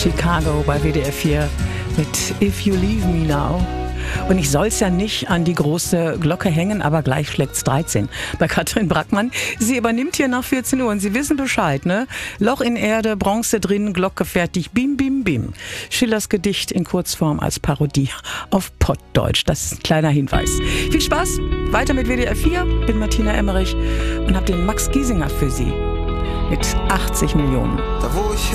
Chicago bei WDR 4 mit If You Leave Me Now. Und ich soll's ja nicht an die große Glocke hängen, aber gleich schlägt's 13 bei Katrin Brackmann. Sie übernimmt hier nach 14 Uhr und Sie wissen Bescheid, ne? Loch in Erde, Bronze drin, Glocke fertig, bim, bim, bim. Schillers Gedicht in Kurzform als Parodie auf Pottdeutsch. Das ist ein kleiner Hinweis. Viel Spaß, weiter mit WDR 4, bin Martina Emmerich und hab den Max Giesinger für Sie mit 80 Millionen. Da wo ich